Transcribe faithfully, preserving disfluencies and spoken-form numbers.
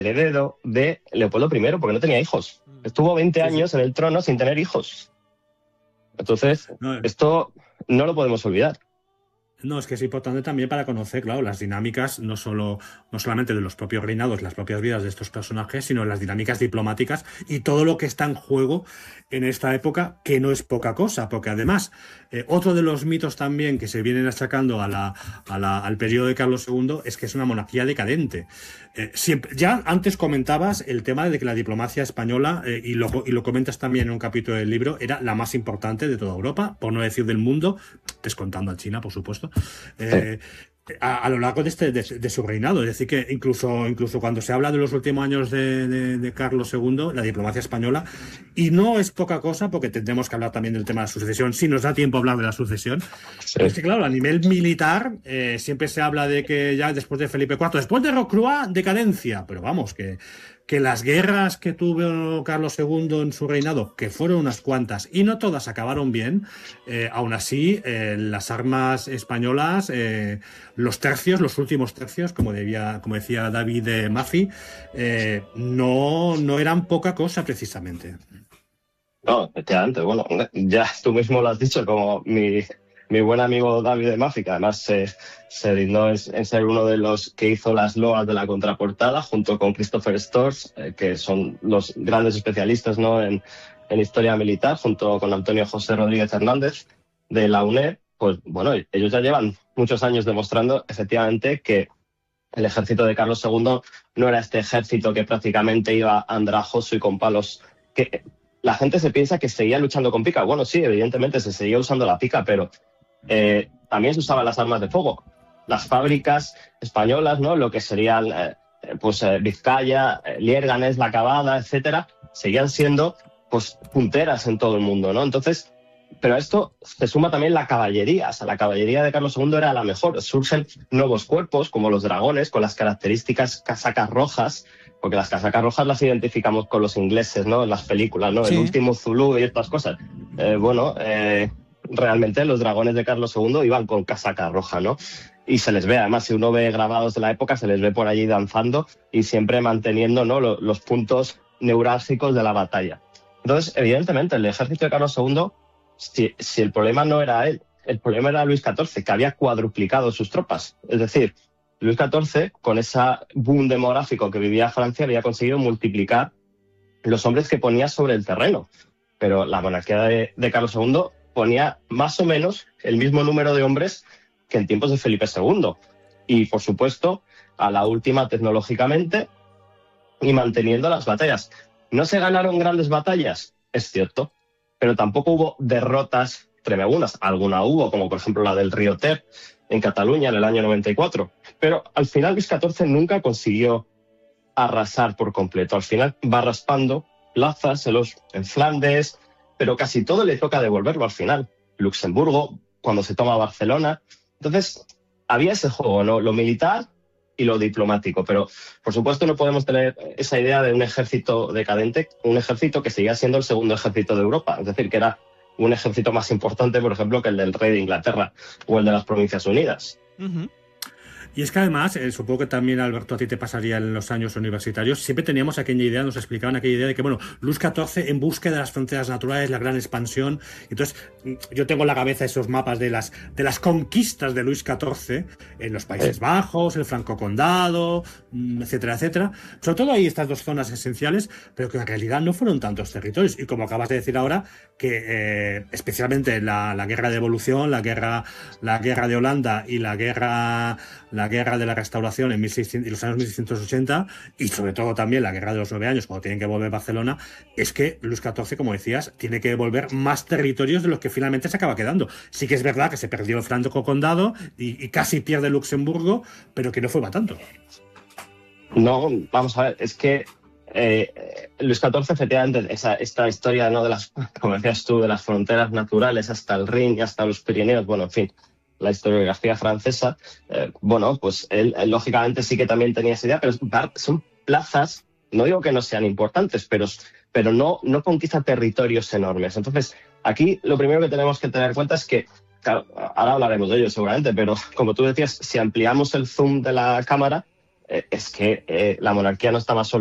heredero de Leopoldo primero, porque no tenía hijos. Estuvo veinte Sí, años sí. en el trono sin tener hijos. Entonces, No, esto no lo podemos olvidar. No, es que es importante también para conocer, claro, las dinámicas no solo no solamente de los propios reinados, las propias vidas de estos personajes, sino las dinámicas diplomáticas y todo lo que está en juego en esta época, que no es poca cosa, porque además, eh, otro de los mitos también que se vienen achacando a la, a la, al periodo de Carlos segundo es que es una monarquía decadente. Eh, siempre, ya antes comentabas el tema de que la diplomacia española, eh, y, lo, y lo comentas también en un capítulo del libro, era la más importante de toda Europa, por no decir del mundo, descontando a China, por supuesto. Eh, a, a lo largo de, este, de, de su reinado. Es decir, que incluso, incluso cuando se habla de los últimos años de, de, de Carlos segundo, la diplomacia española, y no es poca cosa, porque tendremos que hablar también del tema de la sucesión, si nos da tiempo a hablar de la sucesión. Sí. Pero es que, claro, a nivel militar, eh, siempre se habla de que ya después de Felipe cuarto, después de Rocroi, decadencia. Pero vamos, que, que las guerras que tuvo Carlos segundo en su reinado, que fueron unas cuantas, y no todas acabaron bien, eh, aún así, eh, las armas españolas, eh, los tercios, los últimos tercios, como, debía, como decía David eh, Maffei, eh, no, no eran poca cosa precisamente. No, efectivamente, bueno, ya tú mismo lo has dicho, como mi, mi buen amigo David Maffei, que además se, se dignó en, en ser uno de los que hizo las loas de la contraportada, junto con Christopher Storrs, eh, que son los grandes especialistas, ¿no?, en, en historia militar, junto con Antonio José Rodríguez Hernández de la U N E D. Pues bueno, ellos ya llevan muchos años demostrando efectivamente que el ejército de Carlos segundo no era este ejército que prácticamente iba andrajoso y con palos, que la gente se piensa que seguía luchando con pica. Bueno, sí, evidentemente se seguía usando la pica, pero eh, también se usaban las armas de fuego. Las fábricas españolas, ¿no?, lo que serían eh, pues eh, Vizcaya, eh, Liérganes, La Cavada, etcétera, seguían siendo pues punteras en todo el mundo, ¿no? Entonces, pero a esto se suma también la caballería. O sea, la caballería de Carlos segundo era la mejor. Surgen nuevos cuerpos, como los dragones, con las características casacas rojas, porque las casacas rojas las identificamos con los ingleses, ¿no?, en las películas, ¿no? Sí. El último Zulú y estas cosas. Eh, bueno, eh, realmente los dragones de Carlos segundo iban con casaca roja, ¿no? Y se les ve, además, si uno ve grabados de la época, se les ve por allí danzando y siempre manteniendo, ¿no?, los, los puntos neurálgicos de la batalla. Entonces, evidentemente, el ejército de Carlos segundo, Si, si el problema no era él, el problema era Luis catorce, que había cuadruplicado sus tropas. Es decir, Luis catorce, con ese boom demográfico que vivía Francia, había conseguido multiplicar los hombres que ponía sobre el terreno. Pero la monarquía de, de Carlos segundo ponía más o menos el mismo número de hombres que en tiempos de Felipe segundo. Y, por supuesto, a la última tecnológicamente y manteniendo las batallas. ¿No se ganaron grandes batallas? Es cierto. Pero tampoco hubo derrotas tremendas. Alguna hubo, como por ejemplo la del río Ter en Cataluña en el año noventa y cuatro. Pero al final Luis catorce nunca consiguió arrasar por completo. Al final va raspando plazas en, los, en Flandes, pero casi todo le toca devolverlo al final. Luxemburgo, cuando se toma Barcelona. Entonces, había ese juego, ¿no?, lo militar y lo diplomático, pero por supuesto no podemos tener esa idea de un ejército decadente, un ejército que seguía siendo el segundo ejército de Europa, es decir, que era un ejército más importante, por ejemplo, que el del rey de Inglaterra o el de las Provincias Unidas. Uh-huh. Y es que además, eh, supongo que también, Alberto, a ti te pasaría en los años universitarios, siempre teníamos aquella idea, nos explicaban aquella idea de que, bueno, Luis catorce en búsqueda de las fronteras naturales, la gran expansión. Entonces, yo tengo en la cabeza esos mapas de las, de las conquistas de Luis catorce en los Países Bajos, el Franco Condado, etcétera, etcétera. Sobre todo hay estas dos zonas esenciales, pero que en realidad no fueron tantos territorios. Y como acabas de decir ahora, que eh, especialmente la, la guerra de evolución, la guerra, la guerra de Holanda y la guerra... La la guerra de la restauración en mil seiscientos y los años mil seiscientos ochenta, y sobre todo también la guerra de los nueve años, cuando tienen que volver Barcelona, es que Luis catorce, como decías, tiene que devolver más territorios de los que finalmente se acaba quedando. Sí que es verdad que se perdió el Franco Condado y, y casi pierde Luxemburgo, pero que no fue para tanto. No, vamos a ver, es que eh, Luis catorce, efectivamente, esa, esta historia, ¿no?, de las, como decías tú, de las fronteras naturales hasta el Rin y hasta los Pirineos, bueno, en fin, la historiografía francesa, eh, bueno, pues él, él lógicamente sí que también tenía esa idea, pero son plazas, no digo que no sean importantes, pero, pero no, no conquista territorios enormes. Entonces, aquí lo primero que tenemos que tener en cuenta es que, claro, ahora hablaremos de ello seguramente, pero como tú decías, si ampliamos el zoom de la cámara, eh, es que eh, la monarquía no estaba solo